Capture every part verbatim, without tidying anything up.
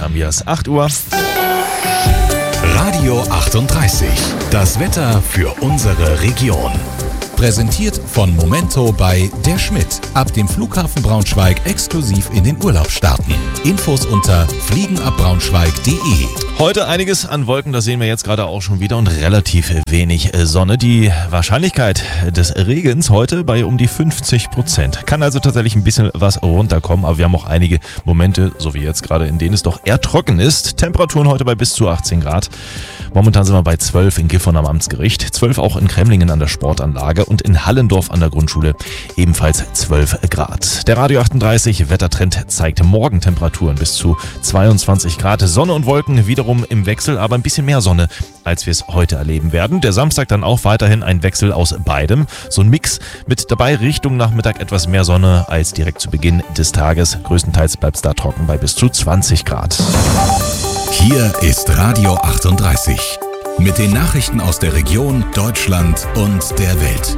haben wir es. acht Uhr. Radio achtunddreißig. Das Wetter für unsere Region. Präsentiert von Momento bei Der Schmidt. Ab dem Flughafen Braunschweig exklusiv in den Urlaub starten. Infos unter fliegenabbraunschweig punkt de. Heute einiges an Wolken, das sehen wir jetzt gerade auch schon wieder und relativ wenig Sonne. Die Wahrscheinlichkeit des Regens heute bei um die fünfzig Prozent. Kann also tatsächlich ein bisschen was runterkommen, aber wir haben auch einige Momente, so wie jetzt gerade, in denen es doch eher trocken ist. Temperaturen heute bei bis zu achtzehn Grad. Momentan sind wir bei zwölf in Gifhorn am Amtsgericht, zwölf auch in Kremlingen an der Sportanlage und in Hallendorf an der Grundschule ebenfalls zwölf Grad. Der Radio achtunddreißig Wettertrend zeigt morgen Temperaturen bis zu zweiundzwanzig Grad. Sonne und Wolken wiederum im Wechsel, aber ein bisschen mehr Sonne, als wir es heute erleben werden. Der Samstag dann auch weiterhin ein Wechsel aus beidem. So ein Mix mit dabei Richtung Nachmittag etwas mehr Sonne als direkt zu Beginn des Tages. Größtenteils bleibt es da trocken bei bis zu zwanzig Grad. Hier ist Radio achtunddreißig. Mit den Nachrichten aus der Region, Deutschland und der Welt.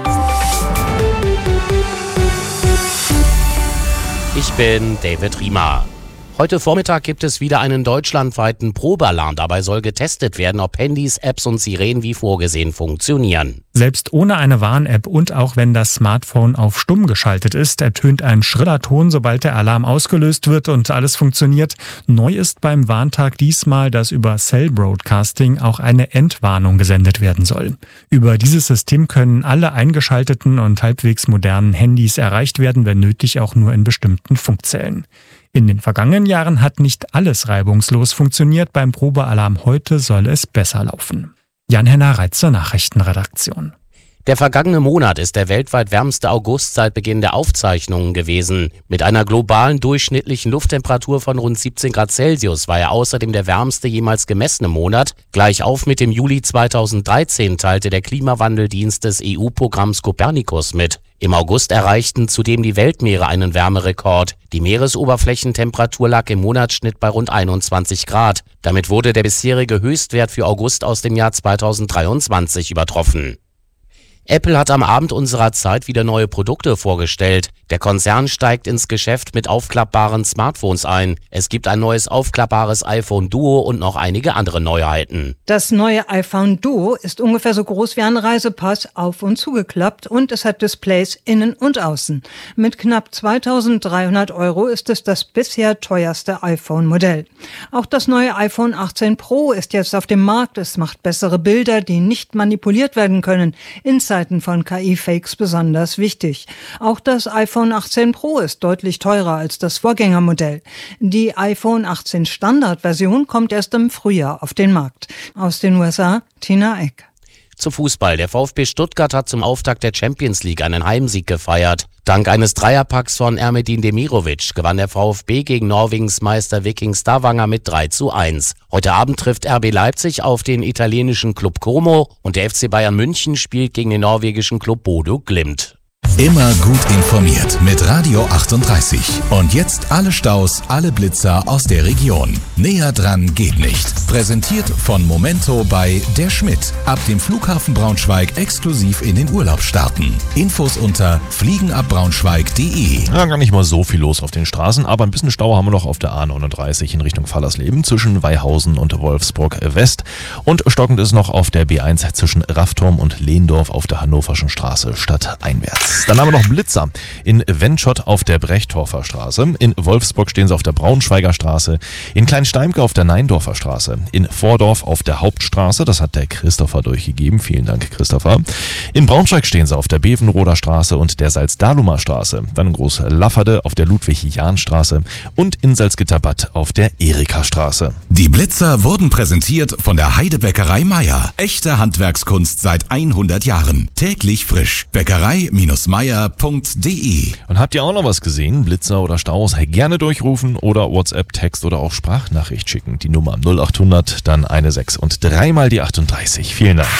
Ich bin David Riemer. Heute Vormittag gibt es wieder einen deutschlandweiten Probealarm. Dabei soll getestet werden, ob Handys, Apps und Sirenen wie vorgesehen funktionieren. Selbst ohne eine Warn-App und auch wenn das Smartphone auf stumm geschaltet ist, ertönt ein schriller Ton, sobald der Alarm ausgelöst wird und alles funktioniert. Neu ist beim Warntag diesmal, dass über Cell Broadcasting auch eine Entwarnung gesendet werden soll. Über dieses System können alle eingeschalteten und halbwegs modernen Handys erreicht werden, wenn nötig auch nur in bestimmten Funkzellen. In den vergangenen Jahren hat nicht alles reibungslos funktioniert. Beim Probealarm heute soll es besser laufen. Jan-Henner Reitzer, Nachrichtenredaktion. Der vergangene Monat ist der weltweit wärmste August seit Beginn der Aufzeichnungen gewesen. Mit einer globalen durchschnittlichen Lufttemperatur von rund siebzehn Grad Celsius war er außerdem der wärmste jemals gemessene Monat. Gleich auf mit dem Juli zweitausenddreizehn teilte der Klimawandeldienst des E U-Programms Copernicus mit. Im August erreichten zudem die Weltmeere einen Wärmerekord. Die Meeresoberflächentemperatur lag im Monatsschnitt bei rund einundzwanzig Grad. Damit wurde der bisherige Höchstwert für August aus dem Jahr zweitausenddreiundzwanzig übertroffen. Apple hat am Abend unserer Zeit wieder neue Produkte vorgestellt. Der Konzern steigt ins Geschäft mit aufklappbaren Smartphones ein. Es gibt ein neues aufklappbares iPhone Duo und noch einige andere Neuheiten. Das neue iPhone Duo ist ungefähr so groß wie ein Reisepass, auf- und zugeklappt, und es hat Displays innen und außen. Mit knapp zweitausenddreihundert Euro ist es das bisher teuerste iPhone-Modell. Auch das neue iPhone achtzehn Pro ist jetzt auf dem Markt. Es macht bessere Bilder, die nicht manipuliert werden können. In Zeiten von K I-Fakes besonders wichtig. Auch das iPhone achtzehn Pro ist deutlich teurer als das Vorgängermodell. Die iPhone achtzehn Standardversion kommt erst im Frühjahr auf den Markt. Aus den U S A, Tina Eck. Zum Fußball. Der VfB Stuttgart hat zum Auftakt der Champions League einen Heimsieg gefeiert. Dank eines Dreierpacks von Ermedin Demirovic gewann der VfB gegen Norwegens Meister Viking Stavanger mit drei zu eins. Heute Abend trifft R B Leipzig auf den italienischen Club Como und der F C Bayern München spielt gegen den norwegischen Club Bodø Glimt. Immer gut informiert mit Radio achtunddreißig. Und jetzt alle Staus, alle Blitzer aus der Region. Näher dran geht nicht. Präsentiert von Momento bei Der Schmidt. Ab dem Flughafen Braunschweig exklusiv in den Urlaub starten. Infos unter fliegenabbraunschweig punkt de. Ja, gar nicht mal so viel los auf den Straßen, aber ein bisschen Stau haben wir noch auf der A neununddreißig in Richtung Fallersleben zwischen Weihausen und Wolfsburg West. Und stockend ist noch auf der B eins zwischen Raffturm und Lehndorf auf der Hannoverschen Straße stadteinwärts. Dann haben wir noch Blitzer in Wendschott auf der Brechtorfer Straße. In Wolfsburg stehen sie auf der Braunschweiger Straße. In Kleinsteimke auf der Neindorfer Straße. In Vordorf auf der Hauptstraße. Das hat der Christopher durchgegeben. Vielen Dank, Christopher. In Braunschweig stehen sie auf der Bevenroder Straße und der Salzdalumer Straße. Dann in Groß-Lafferde auf der Ludwig-Jahn-Straße. Und in Salzgitterbad auf der Erika-Straße. Die Blitzer wurden präsentiert von der Heidebäckerei Meier. Echte Handwerkskunst seit hundert Jahren. Täglich frisch. Bäckerei meier punkt de. Und habt ihr auch noch was gesehen? Blitzer oder Staus? Gerne durchrufen oder WhatsApp, Text oder auch Sprachnachricht schicken. Die Nummer null achthundert, dann eine sechs und dreimal die achtunddreißig. Vielen Dank.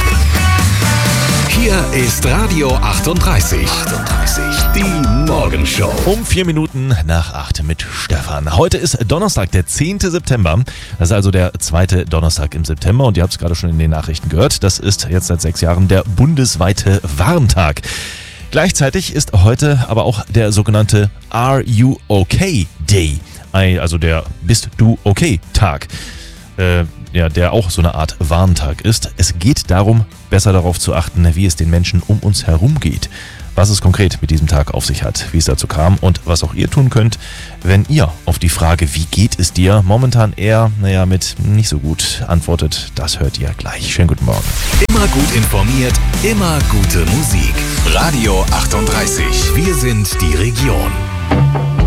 Hier ist Radio achtunddreißig. achtunddreißig. Die Morgenshow. Um vier Minuten nach acht mit Stefan. Heute ist Donnerstag, der zehnte September. Das ist also der zweite Donnerstag im September. Und ihr habt es gerade schon in den Nachrichten gehört. Das ist jetzt seit sechs Jahren der bundesweite Warntag. Gleichzeitig ist heute aber auch der sogenannte Are You Okay Day also der Bist du okay Tag, äh, ja, der auch so eine Art Warntag ist. Es geht darum, besser darauf zu achten, wie es den Menschen um uns herum geht. Was es konkret mit diesem Tag auf sich hat, wie es dazu kam und was auch ihr tun könnt, wenn ihr auf die Frage, wie geht es dir, momentan eher, naja, mit nicht so gut antwortet, das hört ihr gleich. Schönen guten Morgen. Immer gut informiert, immer gute Musik. Radio achtunddreißig. Wir sind die Region.